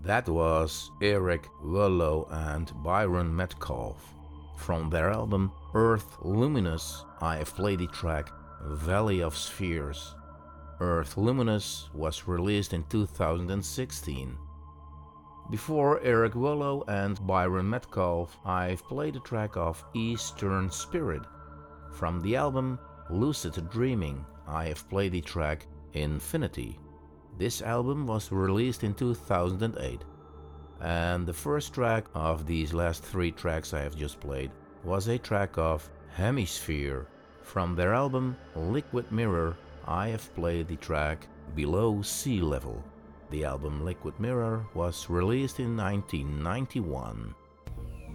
That was Eric Willow and Byron Metcalf. From their album Earth Luminous, I have played the track Valley of Spheres. Earth Luminous was released in 2016. Before Eric Willow and Byron Metcalf, I've played a track of Eastern Spirit. From the album Lucid Dreaming, I have played the track Infinity. This album was released in 2008. And the first track of these last three tracks I have just played was a track of Hemisphere. From their album Liquid Mirror, I have played the track Below Sea Level. The album Liquid Mirror was released in 1991.